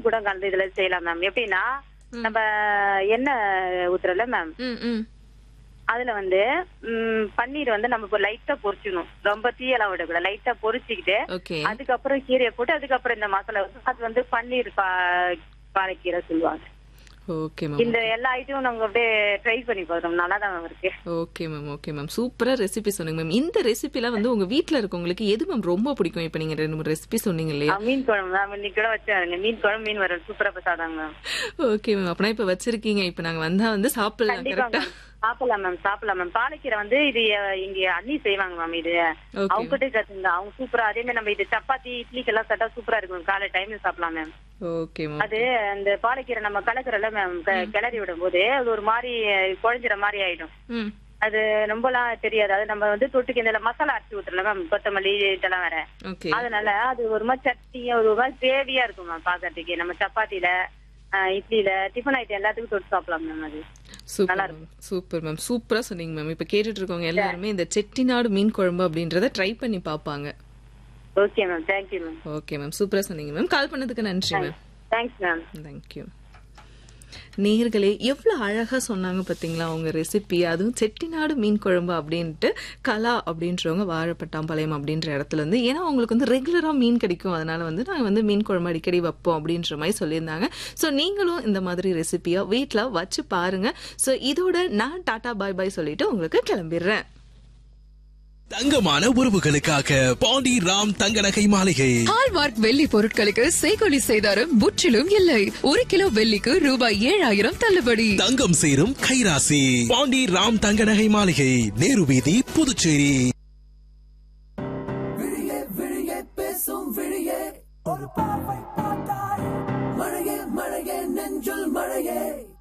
கூட கலந்து இதுல செய்யலாம் மேம். எப்படின்னா நம்ம எண்ணெய் ஊத்துறல மேம், அதுல வந்து பன்னீர் வந்து நம்ம இப்போ லைட்டா பொரிச்சிடணும், ரொம்ப தீயெல்லாம் விடக்கூடாது. லைட்டா பொரிச்சுக்கிட்டு அதுக்கப்புறம் கீரையை போட்டு அதுக்கப்புறம் இந்த மசாலா அது வந்து பன்னீர் பாலக்கீரை சொல்லுவாங்க. இந்த எல்லா ஐட்டமும் நாங்க அப்படியே ட்ரை பண்ணி பார்த்தோம், நல்லா தான் இருக்கு. ஓகே மேம், ஓகே மேம், சூப்பரா ரெசிபி சொன்னீங்க மேம். இந்த ரெசிபில வந்து உங்க வீட்ல இருக்கவங்களுக்கு எது மேம் ரொம்ப பிடிக்கும்? இப்ப நீங்க 2-3 ரெசிபி சொன்னீங்க இல்லையா? மீன் குழம்பு மேம், இன்னைக்கு கூட வச்சாங்க மீன் குழம்பு, மீன் வர சூப்பரா சாதாங்க மேம். ஓகே மேம், அப்பனா இப்ப வச்சிருக்கீங்க, இப்ப நாங்க வந்தா வந்து சாப்பிடலாம். கரெக்ட்டா சாப்பிடலாம் மேம், சாப்பிடலாம் மேம். பாலக்கீரை வந்து இது இங்க அண்ணி செய்வாங்க மேம். இது அவங்க கிட்ட கத்துங்க, அவங்க சூப்பரா. அதே மாதிரி நம்ம இது சப்பாத்தி இட்லிக்கு எல்லாம் சாப்பிட்டா சூப்பரா இருக்கும், காலை டைம்ல சாப்பிடலாம் மேம். Okay ma'am. அது அந்த பாலக்கீரை நம்ம கலக்குறல மேம், கிளறி விடும் போது அது ஒரு மாதிரி குழஞ்சிற மாதிரி ஆயிடும். அது ரொம்பலாம் தெரியாது. அது நம்ம வந்து தொட்டுக்கு இந்த மசாலா அரைச்சி ஊத்துறல மேம், கொத்தமல்லி இதெல்லாம் வேற, அதனால அது ஒரு மாதிரி சட்னியா ஒரு மாதிரி கிரேவியா இருக்கும் மேம் பாக்கிறதுக்கு. நம்ம சப்பாத்தில இட்லில டிஃபன் ஐட்டம் எல்லாத்துக்கும் தொட்டு சாப்பிடலாம் மேம். அது சூப்பர் மேம், சூப்பரா சொன்னீங்க மேம். இப்ப கேட்டுட்டு இருக்கவங்க எல்லாருமே இந்த செட்டிநாடு மீன் குழம்பு அப்படின்றத ட்ரை பண்ணி பாப்பாங்க. Okay ma'am, thank you ma'am. Okay ma'am, சூப்பரா சொன்னீங்க மேம். கால் பண்ணதுக்கு நன்றி மேம். Thanks ma'am. தேங்க்யூ. நேர்களே எவ்வளவு அழகா சொன்னாங்க பாத்தீங்களா உங்க ரெசிபி. அதுவும் செட்டிநாடு மீன் குழம்பு அப்படின்ட்டு கலா அப்படின்றவங்க வாழப்பட்டாம்பாளையம் அப்படின்ற இடத்துல இருந்து, ஏன்னா அவங்களுக்கு வந்து ரெகுலரா மீன் கிடைக்கும், அதனால வந்து நாங்க வந்து மீன் குழம்பு அடிக்கடி வைப்போம் அப்படின்ற மாதிரி சொல்லியிருந்தாங்க. ஸோ நீங்களும் இந்த மாதிரி ரெசிபியா வீட்டுல வச்சு பாருங்க. ஸோ இதோட நான் டாடா பாய் பாய் சொல்லிட்டு உங்களுக்கு கிளம்பிடுறேன். தங்கமான உறவுகளுக்காக பாண்டி ராம் தங்க நகை மாளிகை. ஹால்மார்க் வெள்ளி பொருட்களுக்கு செய்கூலி சேதாரம் முற்றிலும் இல்லை. 1 கிலோ வெள்ளிக்கு ரூபாய் 7000 தள்ளுபடி. தங்கம் சேரும் கைராசி பாண்டி ராம் தங்க நகை மாளிகை, நேரு வீதி, புதுச்சேரி. விழியே விழியே பேசும் விழியே, ஒரு பார்வை பார்த்தாய், மழையே மழையே நெஞ்சுள் மழையே.